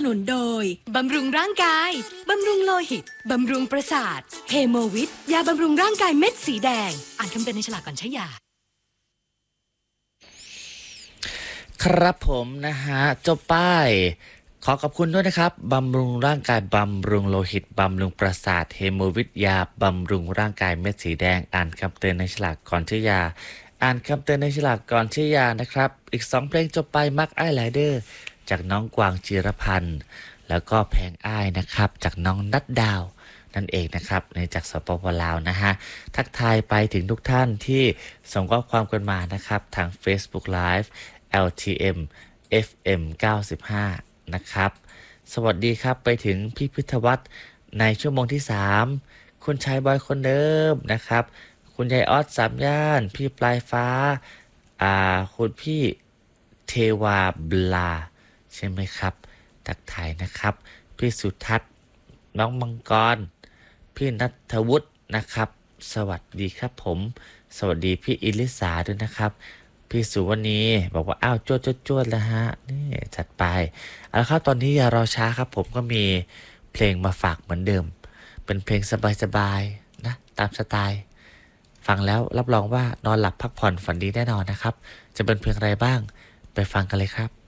นุนโดยบำรุงร่างกายบำรุงโลหิตบำรุงประสาทเฮโมวิทยาบำรุงร่างกายเม็ดสีแดงอ่านคำเตือนในฉลากก่อนใช้ยาครับผมนะฮะจบป้ายขอขอบคุณด้วยนะครับบำรุงร่างกายบำรุงโลหิตบำรุงประสาทเฮโมวิทยาบำรุงร่างกายเม็ดสีแดงอ่านคำเตือนในฉลากก่อนใช้ยาอ่านคำเตือนในฉลากก่อนใช้ยานะครับอีก2เพลงจบไปมักอ้ายไลเดอร์จากน้องกวางจิรพันธ์แล้วก็แพงอ้ายนะครับจากน้องนัดดาวนั่นเองนะครับในจากสปปลาวนะฮะทักทายไปถึงทุกท่านที่ส่งข้อความกันมานะครับทาง Facebook Live LTM FM 95นะครับสวัสดีครับไปถึงพี่พิทวัฒน์ในชั่วโมงที่3คุณชายบอยคนเดิมนะครับคุณยายออสสามย่านพี่ปลายฟ้าคุณพี่เทวาบลาใช่ไหมครับทักทายนะครับพี่สุทัศน์น้องมังกรพี่ณัฐวุฒินะครับสวัสดีครับผมสวัสดีพี่อิลิสาด้วยนะครับพี่สุวรรณีบอกว่าอ้าวจวดแล้วฮะนี่จัดไปเอาละครับตอนนี้อย่ารอช้าครับผมก็มีเพลงมาฝากเหมือนเดิมเป็นเพลงสบายๆนะตามสไตล์ฟังแล้วรับรองว่านอนหลับพักผ่อนฝันดีแน่นอนนะครับจะเป็นเพลงอะไรบ้างไปฟังกันเลยครับ